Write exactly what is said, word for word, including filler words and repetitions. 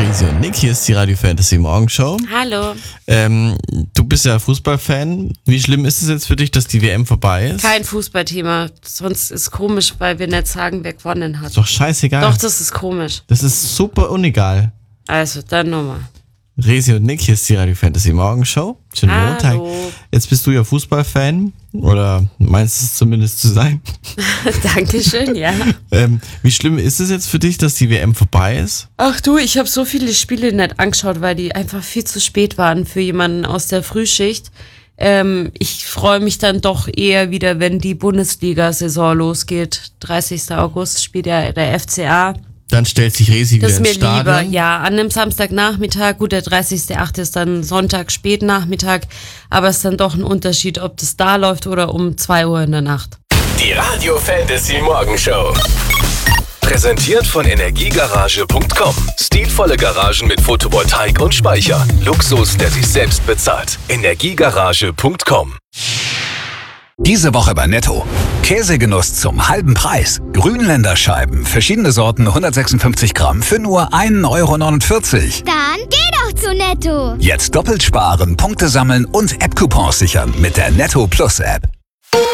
Resi und Nick, hier ist die Radio Fantasy Morgenshow. Hallo. Ähm, du bist ja Fußballfan. Wie schlimm ist es jetzt für dich, dass die W M vorbei ist? Kein Fußballthema. Sonst ist komisch, weil wir nicht sagen, wer gewonnen hat. Ist doch scheißegal. Doch, das ist komisch. Das ist super unegal. Also, dann nochmal. Resi und Nick, hier ist die Radio Fantasy Morgenshow. Schönen Hallo. Montag. Jetzt bist du ja Fußballfan. Oder meinst es zumindest zu sein? Dankeschön, ja. ähm, wie schlimm ist es jetzt für dich, dass die W M vorbei ist? Ach du, ich habe so viele Spiele nicht angeschaut, weil die einfach viel zu spät waren für jemanden aus der Frühschicht. Ähm, ich freue mich dann doch eher wieder, wenn die Bundesliga-Saison losgeht. dreißigsten August spielt ja der F C A. Dann stellt sich Resi wieder Das ist ins mir Stadion. lieber, ja, an einem Samstagnachmittag, gut, der dreißigsten achte ist dann Sonntag, Spätnachmittag, aber es ist dann doch ein Unterschied, ob das da läuft oder um zwei Uhr in der Nacht. Die Radio Fantasy Morgenshow. Präsentiert von Energiegarage punkt com. Stilvolle Garagen mit Photovoltaik und Speicher. Luxus, der sich selbst bezahlt. Energiegarage punkt com. Diese Woche bei Netto. Käsegenuss zum halben Preis. Grünländer Scheiben, verschiedene Sorten, hundertsechsundfünfzig Gramm für nur ein Euro neunundvierzig. Dann geh doch zu Netto. Jetzt doppelt sparen, Punkte sammeln und App-Coupons sichern mit der Netto Plus App.